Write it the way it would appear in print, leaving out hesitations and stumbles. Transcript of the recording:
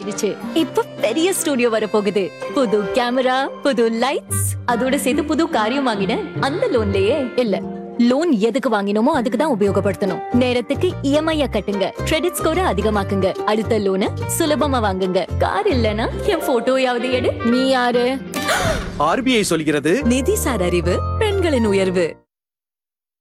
ஆயிடுச்சு. இப்ப பெரிய ஸ்டுடியோ வர போகுது. புது கேமரா, புது லைட்ஸ், அதோட சேர்த்து புது காரியம் வாங்கினேன். அந்த லோன்லயே இல்ல, லோன் எதுக்கு வாங்கினோமோ அதுக்கு தான் உபயோகப்படுத்தணும். நேரத்துக்கு இஎம்ஐ கட்டுங்க, கிரெடிட் ஸ்கோரை அதிகமாக்குங்க, அடுத்த லோனை சுலபமா வாங்குங்க. கார் இல்லனா என் போட்டோயாவது எடு. நீ யாரு? ஆர்பிஐ சொல்கிறது நிதிசார் அறிவு பெண்களின் உயர்வு.